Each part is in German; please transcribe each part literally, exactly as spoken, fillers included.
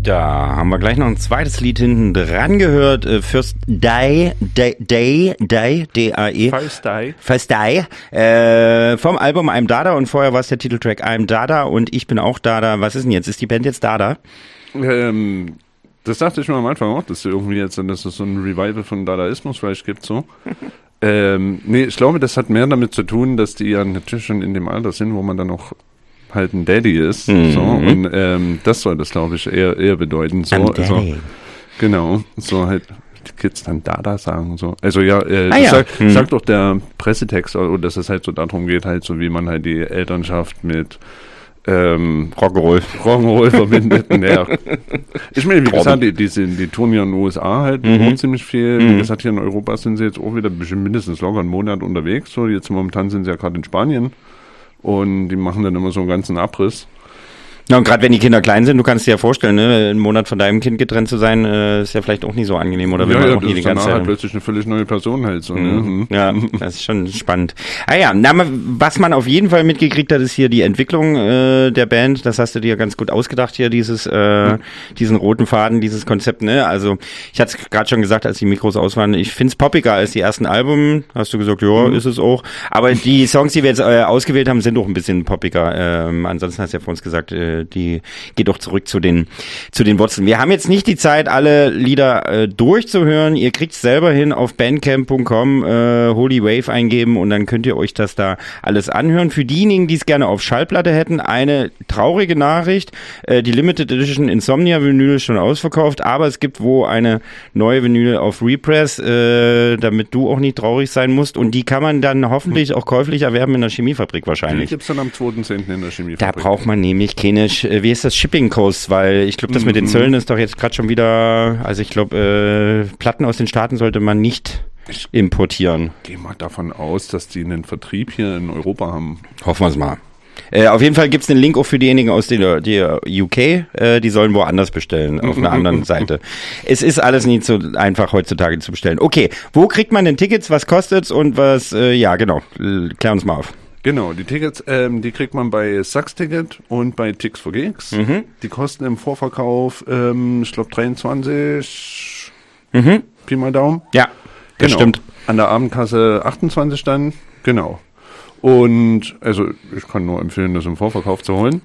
Da haben wir gleich noch ein zweites Lied hinten dran gehört. Äh, First Die, Day, Day, Day, D A E. First Die. First Die. Äh, vom Album I'm Dada und vorher war es der Titeltrack I'm Dada und ich bin auch Dada. Was ist denn jetzt? Ist die Band jetzt Dada? Ähm, das dachte ich mir am Anfang auch, dass irgendwie jetzt, dass es so ein Revival von Dadaismus vielleicht gibt, so. ähm, nee, ich glaube, das hat mehr damit zu tun, dass die ja natürlich schon in dem Alter sind, wo man dann auch halt ein Daddy ist, mhm. so, und ähm, das soll das, glaube ich, eher, eher bedeuten, so, also, genau, so halt die Kids dann Dada sagen, so, also ja, äh, ah, ja. Sagt, mhm. sagt doch der Pressetext, oder dass es halt so darum geht, halt so wie man halt die Elternschaft mit ähm, Rock'n'Roll Rock'n'Roll verbindet. Ja. Ich meine, wie gesagt, die, die, sind, die touren ja in den U S A halt mhm. auch ziemlich viel. Mhm. Wie gesagt, hier in Europa sind sie jetzt auch wieder bestimmt mindestens locker einen Monat unterwegs. So, jetzt momentan sind sie ja gerade in Spanien. Und die machen dann immer so einen ganzen Abriss. Ja, und gerade wenn die Kinder klein sind, du kannst dir ja vorstellen, ne, einen Monat von deinem Kind getrennt zu sein, äh, ist ja vielleicht auch nicht so angenehm, oder? Wenn ja, man ja, auch nie die ganze Zeit halt plötzlich eine völlig neue Person halt so, mhm. ne? Mhm. Ja, das ist schon spannend. Ah ja, na, was man auf jeden Fall mitgekriegt hat, ist hier die Entwicklung äh, der Band. Das hast du dir ganz gut ausgedacht hier, dieses, äh, mhm. diesen roten Faden, dieses Konzept, ne? Also, ich hatte es gerade schon gesagt, als die Mikros aus waren, ich find's poppiger als die ersten Alben. Hast du gesagt, ja, mhm. ist es auch. Aber die Songs, die wir jetzt äh, ausgewählt haben, sind auch ein bisschen poppiger. Ähm, ansonsten hast du ja vor uns gesagt, äh, die geht doch zurück zu den zu den Wurzeln. Wir haben jetzt nicht die Zeit, alle Lieder äh, durchzuhören. Ihr kriegt es selber hin auf bandcamp punkt com, äh, Holy Wave eingeben und dann könnt ihr euch das da alles anhören. Für diejenigen, die es gerne auf Schallplatte hätten, eine traurige Nachricht. Äh, die Limited Edition Insomnia Vinyl ist schon ausverkauft, aber es gibt wo eine neue Vinyl auf Repress, äh, damit du auch nicht traurig sein musst. Und die kann man dann hoffentlich auch käuflich erwerben in der Chemiefabrik wahrscheinlich. Die gibt's dann am zweiten zehnten in der Chemiefabrik. Da braucht man nämlich keine, wie ist das, Shipping Costs, weil ich glaube, das mit den Zöllen ist doch jetzt gerade schon wieder, also ich glaube, äh, Platten aus den Staaten sollte man nicht ich importieren. Gehe mal davon aus, dass die einen Vertrieb hier in Europa haben. Hoffen wir es mal. Äh, auf jeden Fall gibt's einen Link auch für diejenigen aus der, der U K, äh, die sollen woanders bestellen, auf einer anderen Seite. Es ist alles nicht so einfach heutzutage zu bestellen. Okay, wo kriegt man denn Tickets, was kostet's und was, äh, ja genau, klär uns mal auf. Genau, die Tickets, ähm, die kriegt man bei Sachs Ticket und bei Tix for Gigs. Mhm. Die kosten im Vorverkauf, ähm, ich glaube dreiundzwanzig, mhm. Pi mal Daumen. Ja, das genau. Stimmt. An der Abendkasse achtundzwanzig dann, genau. Und, also, ich kann nur empfehlen, das im Vorverkauf zu holen.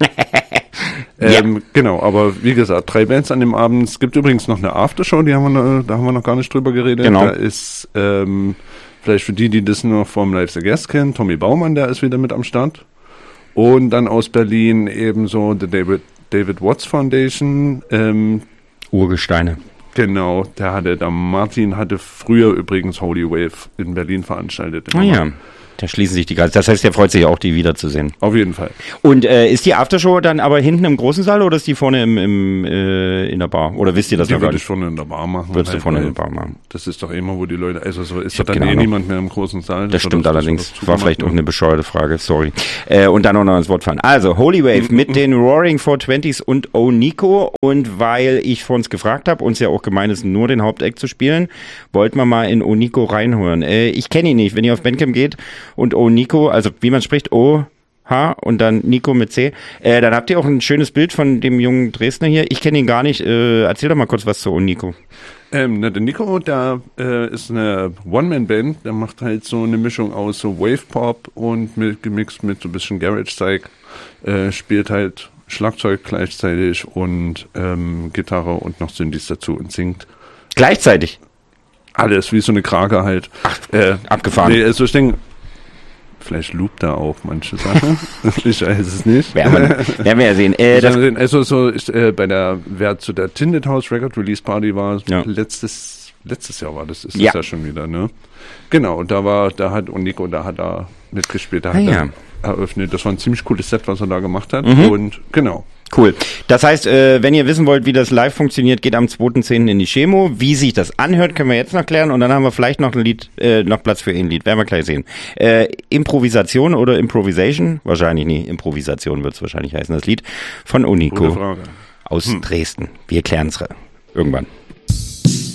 ähm, ja. Genau, aber wie gesagt, drei Bands an dem Abend. Es gibt übrigens noch eine Aftershow, die haben wir noch, da haben wir noch gar nicht drüber geredet. Genau. Da ist, ähm, vielleicht für die, die das noch vom Live the Guest kennen, Tommy Baumann, der ist wieder mit am Start. Und dann aus Berlin ebenso die David, David Watts Foundation. Ähm, Urgesteine. Genau, der hatte, der Martin hatte früher übrigens Holy Wave in Berlin veranstaltet. Ah ja. Da schließen sich die Kreise. Das heißt, der freut sich auch, die wiederzusehen. Auf jeden Fall. Und äh, ist die Aftershow dann aber hinten im großen Saal oder ist die vorne im, im äh, in der Bar? Oder wisst ihr das die noch gar nicht? nicht? Die würde ich vorne in der Bar machen. Würdest halt, du vorne in der Bar machen? Das ist doch immer, wo die Leute, also so ist doch dann eh niemand mehr im großen Saal. Das stimmt das, allerdings. Das war vielleicht auch eine bescheuerte Frage, sorry. Äh, und dann auch noch ins Wort fallen. Also, Holy Wave mit den Roaring four twenties und Oniko. Und weil ich vor uns gefragt habe, uns ja auch gemeint ist, nur den Haupteck zu spielen, wollten wir mal in Oniko reinhören. Äh, ich kenne ihn nicht. Wenn ihr auf Bandcamp geht und Oniko, also wie man spricht, O, H und dann Nico mit C, äh, dann habt ihr auch ein schönes Bild von dem jungen Dresdner hier. Ich kenne ihn gar nicht. Äh, erzähl doch mal kurz was zu Oniko. Ähm, na, der Nico, der äh, ist eine One-Man-Band. Der macht halt so eine Mischung aus so Wave-Pop und mit, gemixt mit so ein bisschen Garage-Zeug. Äh, spielt halt Schlagzeug gleichzeitig und ähm, Gitarre und noch Synthes dazu und singt. Gleichzeitig? Alles, wie so eine Krake halt. Ach, äh, abgefahren. Nee, also ich denke, vielleicht loopt er auch manche Sachen. Ich weiß es nicht. Werden wir, werden wir ja sehen. Äh, das also so ich, äh, bei der, wer zu der Tinted House Record Release Party war, ja. letztes letztes Jahr war das, ist ja. das ja schon wieder, ne? Genau, und da war, da hat Oniko, da hat er mitgespielt, da ah, hat ja. er eröffnet. Das war ein ziemlich cooles Set, was er da gemacht hat. Mhm. Und genau. Cool. Das heißt, äh, wenn ihr wissen wollt, wie das live funktioniert, geht am zweiten zehnten in die Chemo. Wie sich das anhört, können wir jetzt noch klären und dann haben wir vielleicht noch ein Lied, äh, noch Platz für ein Lied. Werden wir gleich sehen. Äh, Improvisation oder Improvisation? Wahrscheinlich nie. Improvisation wird es wahrscheinlich heißen, das Lied von Oniko aus hm. Dresden. Wir klären es irgendwann.